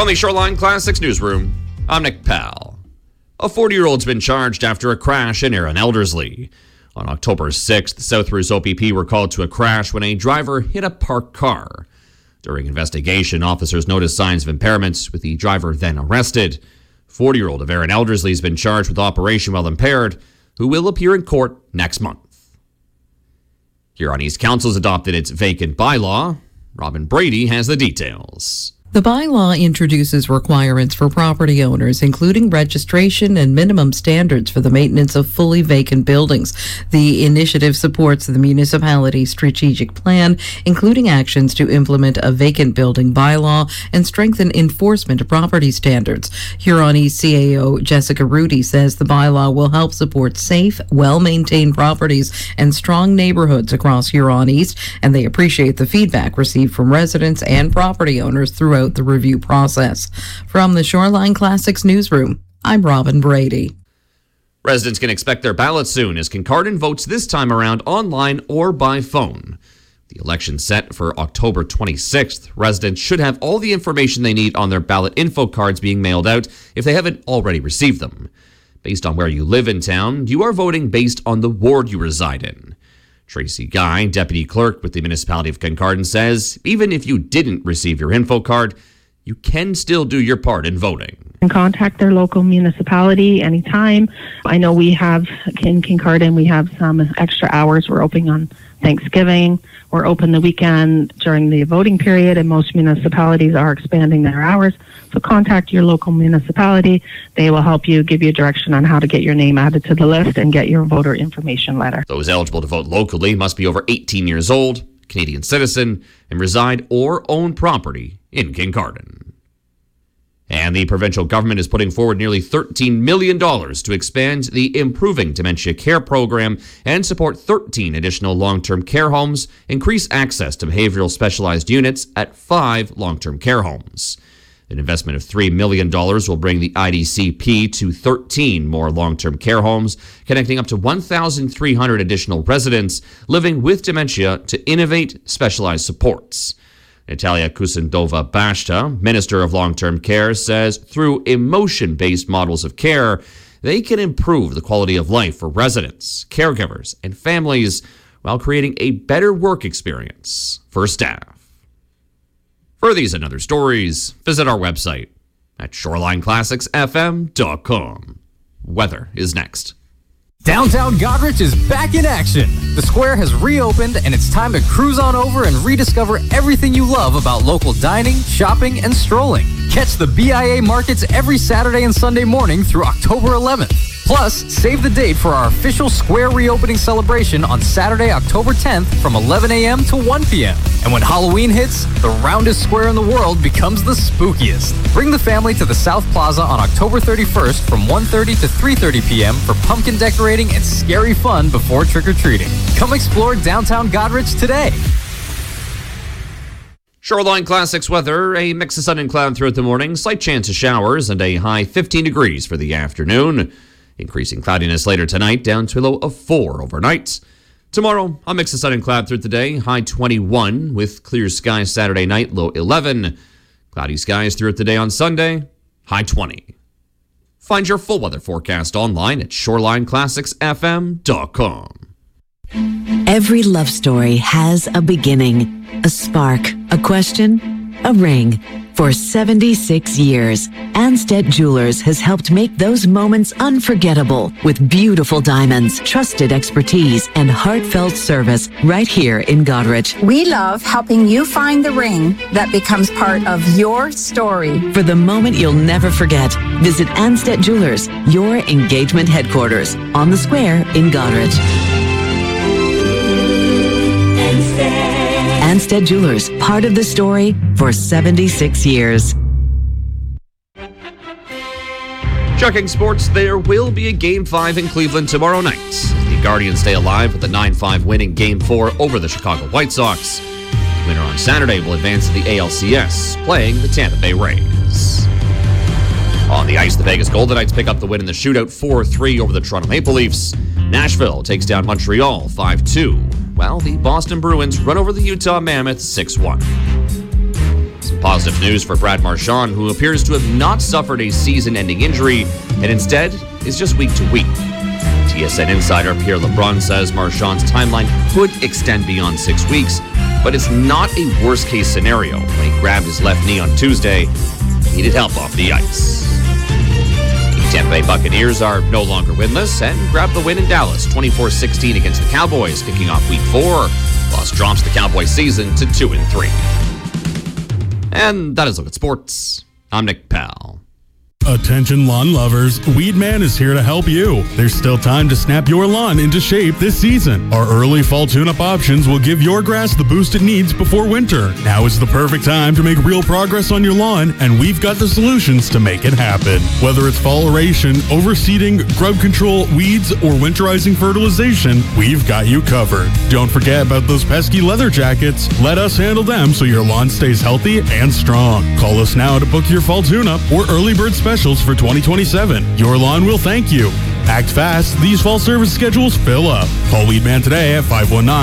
From the Shoreline Classics newsroom, I'm Nick Powell. A 40-year-old's been charged after a crash in Erin Elderslie. On October 6th, South Bruce OPP were called to a crash when a driver hit a parked car. During investigation, officers noticed signs of impairment, with the driver then arrested. 40-year-old of Erin Elderslie has been charged with operation while impaired, who will appear in court next month. Huron East Council's adopted its vacant bylaw. Robin Brady has the details. The bylaw introduces requirements for property owners, including registration and minimum standards for the maintenance of fully vacant buildings. The initiative supports the municipality's strategic plan, including actions to implement a vacant building bylaw and strengthen enforcement of property standards. Huron East CAO Jessica Rudy says the bylaw will help support safe, well-maintained properties and strong neighborhoods across Huron East, and they appreciate the feedback received from residents and property owners throughout the review process. From the Shoreline Classics newsroom, I'm Robin Brady. Residents can expect their ballots soon as Kincardine votes this time around online or by phone. The election set for October 26th. Residents should have all the information they need on their ballot info cards being mailed out if they haven't already received them. Based on where you live in town, you are voting based on the ward you reside in. Tracy Guy, Deputy Clerk with the Municipality of Kincardine, says even if you didn't receive your info card, you can still do your part in voting. And contact their local municipality anytime. I know we have in Kincardine, we have some extra hours. We're open on Thanksgiving. We're open the weekend during the voting period, and most municipalities are expanding their hours. So contact your local municipality. They will help you, give you direction on how to get your name added to the list and get your voter information letter. Those eligible to vote locally must be over 18 years old, Canadian citizen, and reside or own property in Kincardine. And the provincial government is putting forward nearly $13 million to expand the Improving Dementia Care program and support 13 additional long-term care homes, increase access to behavioral specialized units at 5 long-term care homes. An investment of $3 million will bring the IDCP to 13 more long-term care homes, connecting up to 1,300 additional residents living with dementia to innovate specialized supports. Natalia Kusendova-Bashta, Minister of Long-Term Care, says through emotion-based models of care, they can improve the quality of life for residents, caregivers, and families while creating a better work experience for staff. For these and other stories, visit our website at shorelineclassicsfm.com. Weather is next. Downtown Goderich is back in action. The square has reopened, and it's time to cruise on over and rediscover everything you love about local dining, shopping, and strolling. Catch the BIA markets every Saturday and Sunday morning through October 11th. Plus, save the date for our official square reopening celebration on Saturday, October 10th from 11 a.m. to 1 p.m. And when Halloween hits, the roundest square in the world becomes the spookiest. Bring the family to the South Plaza on October 31st from 1:30 to 3:30 p.m. for pumpkin decorating and scary fun before trick-or-treating. Come explore downtown Goderich today. Shoreline Classics weather, a mix of sun and cloud throughout the morning, slight chance of showers, and a high 15 degrees for the afternoon. Increasing cloudiness later tonight, down to a low of 4 overnight. Tomorrow, a mix of sun and cloud throughout the day, high 21, with clear skies Saturday night, low 11. Cloudy skies throughout the day on Sunday, high 20. Find your full weather forecast online at shorelineclassicsfm.com. Every love story has a beginning, a spark, a question, a ring. For 76 years, Anstead Jewelers has helped make those moments unforgettable with beautiful diamonds, trusted expertise, and heartfelt service right here in Goderich. We love helping you find the ring that becomes part of your story. For the moment you'll never forget, visit Anstead Jewelers, your engagement headquarters, on the square in Goderich. Anstead Jewelers, part of the story for 76 years. Checking sports, there will be a Game 5 in Cleveland tomorrow night. The Guardians stay alive with a 9-5 win in Game 4 over the Chicago White Sox. The winner on Saturday will advance to the ALCS, playing the Tampa Bay Rays. On the ice, the Vegas Golden Knights pick up the win in the shootout 4-3 over the Toronto Maple Leafs. Nashville takes down Montreal 5-2, while the Boston Bruins run over the Utah Mammoth 6-1. Some Positive news for Brad Marchand, who appears to have not suffered a season-ending injury and instead is just week to week. TSN insider Pierre LeBrun says Marchand's timeline could extend beyond 6 weeks, but it's not a worst-case scenario. When he grabbed his left knee on Tuesday, he needed help off the ice. The Tampa Bay Buccaneers are no longer winless and grabbed the win in Dallas, 24-16 against the Cowboys, kicking off Week 4. Loss drops the Cowboys' season to 2-3. And that is Look at Sports. I'm Nick Powell. Attention lawn lovers, Weedman is here to help you. There's still time to snap your lawn into shape this season. Our early fall tune-up options will give your grass the boost it needs before winter. Now is the perfect time to make real progress on your lawn, and we've got the solutions to make it happen. Whether it's fall aeration, overseeding, grub control, weeds, or winterizing fertilization, we've got you covered. Don't forget about those pesky leather jackets. Let us handle them so your lawn stays healthy and strong. Call us now to book your fall tune-up or early bird specials for 2027. Your lawn will thank you. Act fast. These fall service schedules fill up. Call Weedman today at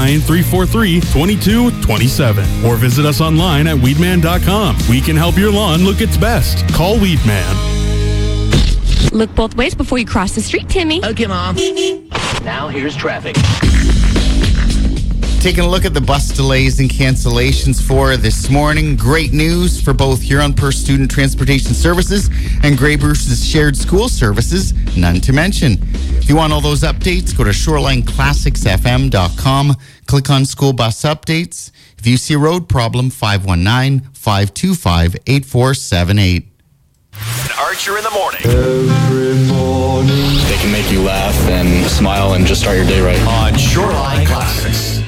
519-343-2227 or visit us online at weedman.com. We can help your lawn look its best. Call Weedman. Look both ways before you cross the street, Timmy. Okay, Mom. Now here's traffic. Taking a look at the bus delays and cancellations for this morning. Great news for both Huron Per Student Transportation Services and Grey Bruce's Shared School Services, none to mention. If you want all those updates, go to shorelineclassicsfm.com, click on School Bus Updates. If you see a road problem, 519-525-8478. Archer in the morning. Every morning. They can make you laugh and smile and just start your day right. On Shoreline Classics.